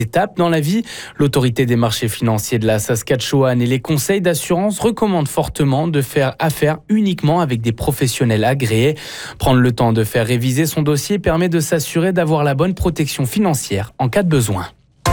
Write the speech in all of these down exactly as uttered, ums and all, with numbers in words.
étape dans la vie. L'autorité des marchés financiers de la Saskatchewan et les conseils d'assurance recommandent fortement de faire affaire uniquement avec des professionnels agréés. Prendre le temps de faire réviser son dossier permet de s'assurer d'avoir la bonne protection financière en cas de besoin.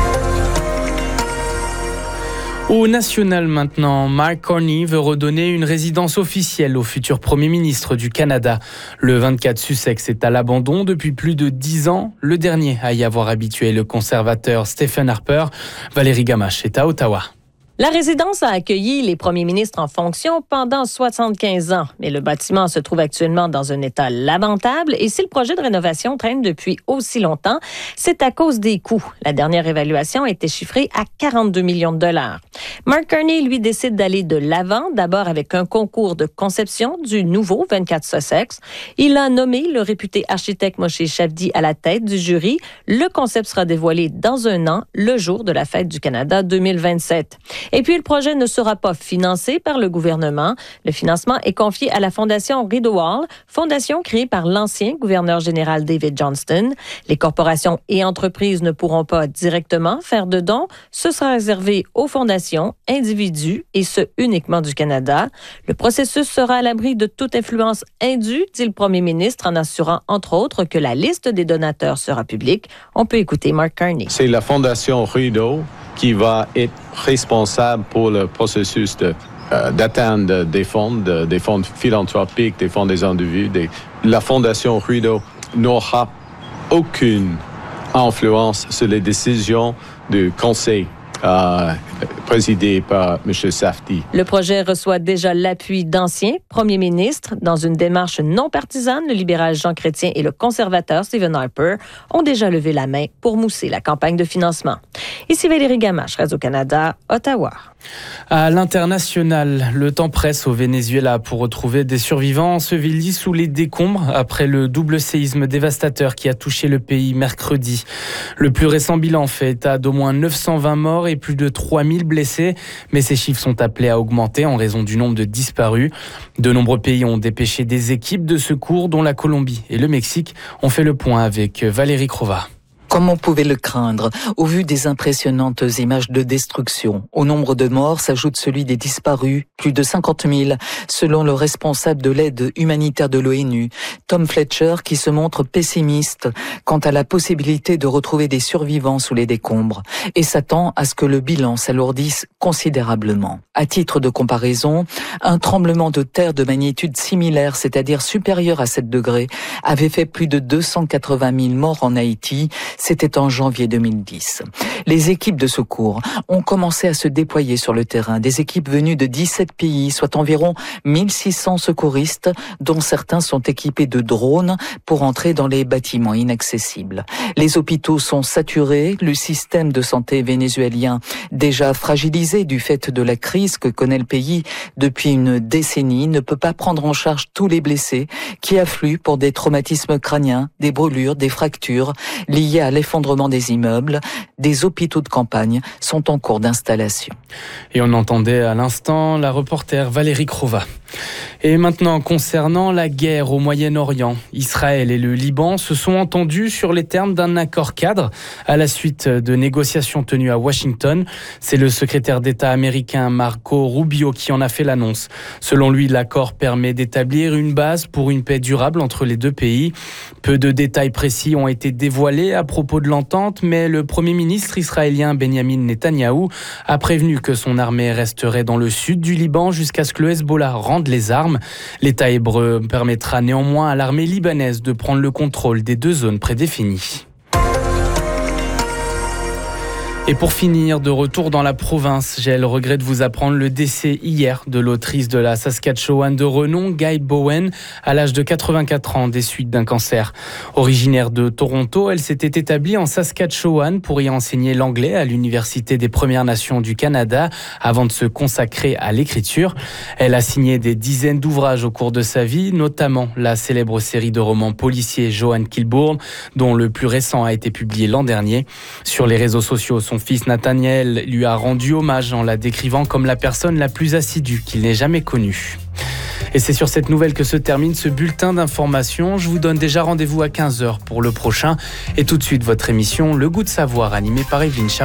Au national maintenant, Mark Carney veut redonner une résidence officielle au futur Premier ministre du Canada. Le vingt-quatre Sussex est à l'abandon depuis plus de dix ans. Le dernier à y avoir habitué le conservateur Stephen Harper. Valérie Gamache est à Ottawa. La résidence a accueilli les premiers ministres en fonction pendant soixante-quinze ans, mais le bâtiment se trouve actuellement dans un état lamentable et si le projet de rénovation traîne depuis aussi longtemps, c'est à cause des coûts. La dernière évaluation a été chiffrée à quarante-deux millions de dollars. Mark Carney, lui, décide d'aller de l'avant, d'abord avec un concours de conception du nouveau vingt-quatre Sussex. Il a nommé le réputé architecte Moshe Shavdi à la tête du jury. Le concept sera dévoilé dans un an, le jour de la Fête du Canada deux mille vingt-sept. Et puis, le projet ne sera pas financé par le gouvernement. Le financement est confié à la Fondation Rideau Hall, fondation créée par l'ancien gouverneur général David Johnston. Les corporations et entreprises ne pourront pas directement faire de dons. Ce sera réservé aux fondations, individus, et ce uniquement du Canada. Le processus sera à l'abri de toute influence indue, dit le premier ministre, en assurant, entre autres, que la liste des donateurs sera publique. On peut écouter Mark Carney. C'est la Fondation Rideau qui va être responsable pour le processus de, euh, d'atteindre des fonds, de, des fonds philanthropiques, des fonds des individus. Des... La Fondation Rideau n'aura aucune influence sur les décisions du Conseil euh, présidé par M. Safdie. Le projet reçoit déjà l'appui d'anciens premiers ministres. Dans une démarche non partisane, le libéral Jean Chrétien et le conservateur Stephen Harper ont déjà levé la main pour mousser la campagne de financement. Ici Valérie Gamache, Radio-Canada, Ottawa. À l'international, le temps presse au Venezuela pour retrouver des survivants ensevelis sous les décombres après le double séisme dévastateur qui a touché le pays mercredi. Le plus récent bilan fait état d'au moins neuf cent vingt morts et plus de trois mille blessés, mais ces chiffres sont appelés à augmenter en raison du nombre de disparus. De nombreux pays ont dépêché des équipes de secours, dont la Colombie et le Mexique. On fait le point avec Valérie Crova. Comme on pouvait le craindre, au vu des impressionnantes images de destruction. Au nombre de morts s'ajoute celui des disparus, plus de cinquante mille, selon le responsable de l'aide humanitaire de l'ONU, Tom Fletcher, qui se montre pessimiste quant à la possibilité de retrouver des survivants sous les décombres et s'attend à ce que le bilan s'alourdisse considérablement. À titre de comparaison, un tremblement de terre de magnitude similaire, c'est-à-dire supérieur à sept degrés, avait fait plus de deux cent quatre-vingt mille morts en Haïti. C'était en janvier deux mille dix. Les équipes de secours ont commencé à se déployer sur le terrain. Des équipes venues de dix-sept pays, soit environ mille six cents secouristes, dont certains sont équipés de drones pour entrer dans les bâtiments inaccessibles. Les hôpitaux sont saturés. Le système de santé vénézuélien, déjà fragilisé du fait de la crise que connaît le pays depuis une décennie, ne peut pas prendre en charge tous les blessés qui affluent pour des traumatismes crâniens, des brûlures, des fractures liées à à l'effondrement des immeubles. Des hôpitaux de campagne sont en cours d'installation. Et on entendait à l'instant la reporter Valérie Crova. Et maintenant, concernant la guerre au Moyen-Orient, Israël et le Liban se sont entendus sur les termes d'un accord cadre à la suite de négociations tenues à Washington. C'est le secrétaire d'État américain Marco Rubio qui en a fait l'annonce. Selon lui, l'accord permet d'établir une base pour une paix durable entre les deux pays. Peu de détails précis ont été dévoilés à propos de l'entente, mais le Premier ministre israélien Benjamin Netanyahou a prévenu que son armée resterait dans le sud du Liban jusqu'à ce que le Hezbollah rende les armes. L'État hébreu permettra néanmoins à l'armée libanaise de prendre le contrôle des deux zones prédéfinies. Et pour finir, de retour dans la province, j'ai le regret de vous apprendre le décès hier de l'autrice de la Saskatchewan de renom, Guy Bowen, à l'âge de quatre-vingt-quatre ans des suites d'un cancer. Originaire de Toronto, elle s'était établie en Saskatchewan pour y enseigner l'anglais à l'Université des Premières Nations du Canada avant de se consacrer à l'écriture. Elle a signé des dizaines d'ouvrages au cours de sa vie, notamment la célèbre série de romans policiers Joan Kilbourne, dont le plus récent a été publié l'an dernier. Sur les réseaux sociaux, son fils Nathaniel lui a rendu hommage en la décrivant comme la personne la plus assidue qu'il n'ait jamais connue. Et c'est sur cette nouvelle que se termine ce bulletin d'information. Je vous donne déjà rendez-vous à quinze heures pour le prochain. Et tout de suite, votre émission Le Goût de Savoir, animée par Evelyne Charles.